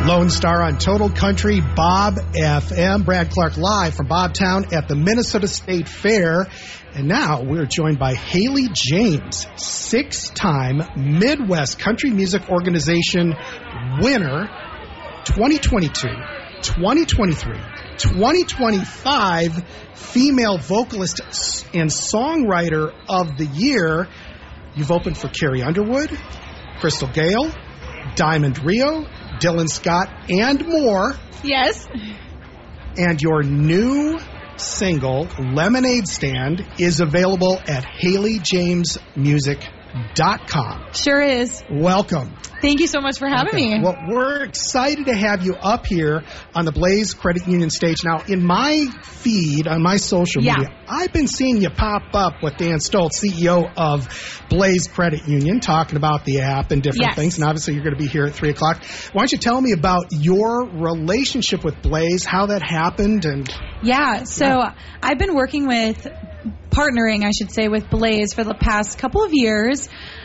Lone Star on Total Country, Bob FM. Brad Clark live from Bobtown at the Minnesota State Fair. And now we're joined by Haley James, 6-time Midwest Country Music Organization winner, 2022, 2023, 2025 Female Vocalist and Songwriter of the Year. You've opened for Carrie Underwood, Crystal Gale, Diamond Rio, Dylan Scott, and more. Yes. And your new single, Lemonade Stand, is available at HaleyJamesMusic.com. Sure is. Welcome. Thank you so much for having me. Well, we're excited to have you up here on the Blaze Credit Union stage. Now, in my feed, on my social media, I've been seeing you pop up with Dan Stoltz, CEO of Blaze Credit Union, talking about the app and different things. And obviously, you're going to be here at 3 o'clock. Why don't you tell me about your relationship with Blaze, how that happened? So I've been partnering, I should say, with Blaze for the past couple of years.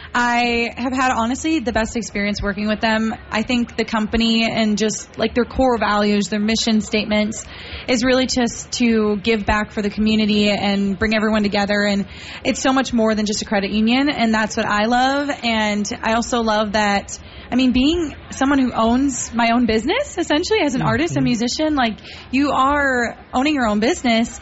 I have had, honestly, the best experience working with them. I think the company and just like their core values, their mission statements is really just to give back for the community and bring everyone together. And it's so much more than just a credit union. And that's what I love. And I also love that, being someone who owns my own business, essentially, as an artist and musician, like you are owning your own business.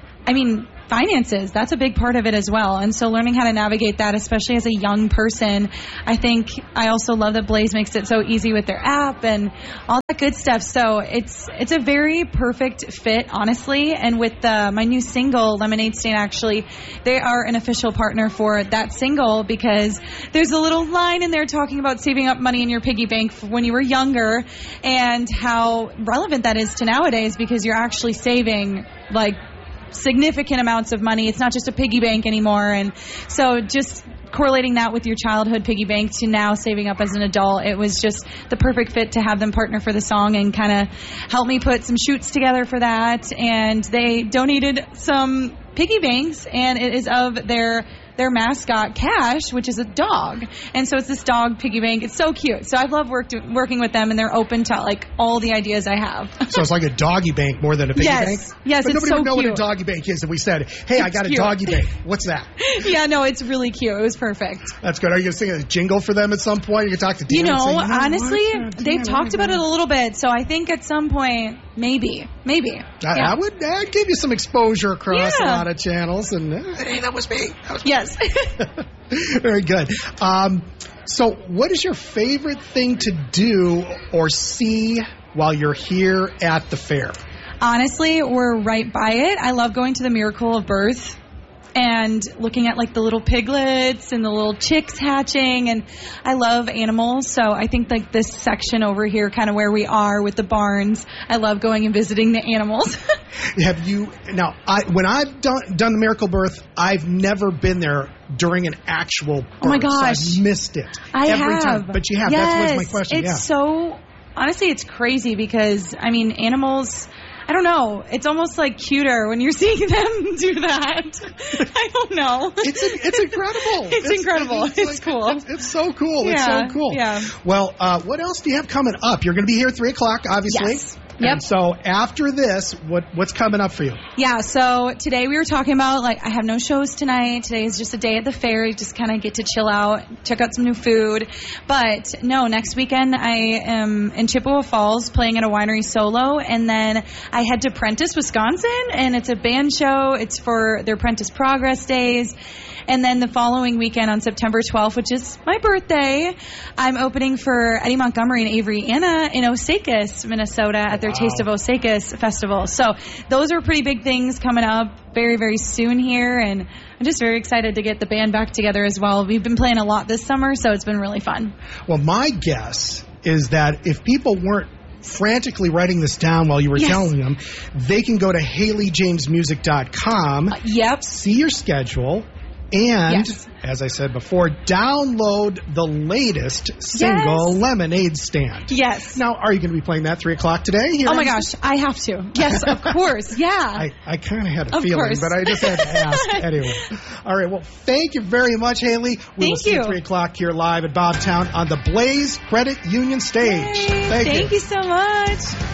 Finances, that's a big part of it as well. And so learning how to navigate that, especially as a young person, I think I also love that Blaze makes it so easy with their app and all that good stuff. So it's a very perfect fit, honestly. And with my new single, Lemonade Stand, actually, they are an official partner for that single because there's a little line in there talking about saving up money in your piggy bank when you were younger and how relevant that is to nowadays because you're actually saving significant amounts of money. It's not just a piggy bank anymore. And so just correlating that with your childhood piggy bank to now saving up as an adult, it was just the perfect fit to have them partner for the song and kind of help me put some shoots together for that. And they donated some piggy banks, and it is of their mascot, Cash, which is a dog. And so it's this dog piggy bank. It's so cute. So I've loved working with them, and they're open to all the ideas I have. So it's like a doggy bank more than a piggy bank? Yes, but it's so cute. Nobody would know what a doggy bank is if we said, hey, I got a doggy bank. What's that? Yeah, no, it's really cute. It was perfect. That's good. Are you going to sing a jingle for them at some point? You can talk to Dan and say, honestly, they've talked about it a little bit. So I think at some point, maybe. I'd give you some exposure across a lot of channels. And hey, that was me. Yes. Very good. So what is your favorite thing to do or see while you're here at the fair? Honestly, we're right by it. I love going to the Miracle of Birth and looking at the little piglets and the little chicks hatching, and I love animals, so I think this section over here, kind of where we are with the barns, I love going and visiting the animals. Have you now? When I've done the Miracle Birth, I've never been there during an actual birth. Oh my gosh, so I've missed it every time. But you have. Yes. That's my question. It's so honestly, it's crazy because animals. I don't know. It's almost cuter when you're seeing them do that. I don't know. It's incredible. It's incredible. It's cool. It's so cool. Yeah, it's so cool. Yeah. Well, what else do you have coming up? You're going to be here at 3 o'clock, obviously. Yes. Yep. And so after this, what's coming up for you? Yeah, so today we were talking about, I have no shows tonight. Today is just a day at the fair. You just kind of get to chill out, check out some new food. But no, next weekend I am in Chippewa Falls playing at a winery solo. And then I head to Prentice, Wisconsin, and it's a band show. It's for their Prentice Progress Days. And then the following weekend on September 12th, which is my birthday, I'm opening for Eddie Montgomery and Avery Anna in Osakis, Minnesota at their Taste of Osakis festival. So those are pretty big things coming up very, very soon here. And I'm just very excited to get the band back together as well. We've been playing a lot this summer, so it's been really fun. Well, my guess is that if people weren't frantically writing this down while you were telling them, they can go to HaleyJamesMusic.com, Yep. see your schedule, and as I said before, download the latest single, Lemonade Stand. Yes. Now, are you going to be playing that 3 o'clock today? Oh my gosh, I have to. Yes, of course. Yeah. I kind of had a feeling, but I just had to ask anyway. All right. Well, thank you very much, Haley. We will see you at 3 o'clock here live at Bobtown on the Blaze Credit Union stage. Thank you so much.